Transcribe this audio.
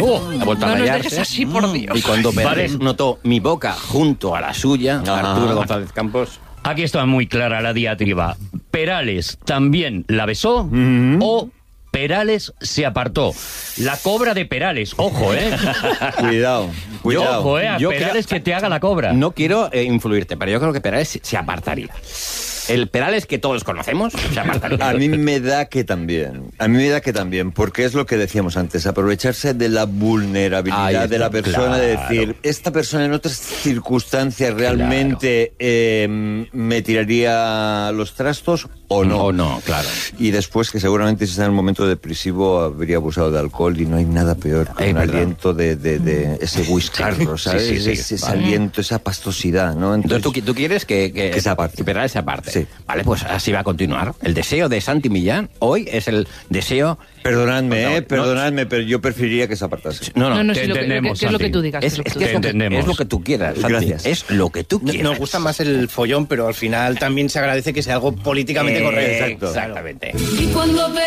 Ha vuelto a No nos rayarse. dejes así, por Dios. Y cuando Perales notó mi boca junto a la suya, Arturo González Campos... Aquí está muy clara la diatriba. ¿Perales también la besó o Perales se apartó? La cobra de Perales, ojo, Cuidado. Ojo, a Yo Perales creo- que te haga la cobra. No quiero influirte, pero yo creo que Perales se apartaría. El Perales que todos conocemos se apartaría. A mí me da que también. A mí me da que también, porque es lo que decíamos antes, aprovecharse de la vulnerabilidad Ahí está, de la persona, de decir, esta persona en otras circunstancias realmente me tiraría los trastos o no. O no, claro. Y después que seguramente si está en un momento depresivo habría abusado de alcohol y no hay nada peor que Es un verdad. aliento de ese whiscarro, ¿sabes? Sí, Ese vale. aliento, esa pastosidad, ¿no? Entonces, ¿tú quieres que se aparte. que Perales se aparte? Sí. Vale, pues así va a continuar. El deseo de Santi Millán hoy es el deseo... Perdonadme, No, perdonadme, pero yo preferiría que se apartase. No, Te sí, lo que entendemos, es lo que Santi. tú digas. Es, es lo que es tú que digas. entendemos. es lo que tú quieras, Santi. Gracias. Es lo que tú quieras. Nos gusta más el follón, pero al final también se agradece que sea algo políticamente correcto. Exactamente. Y cuando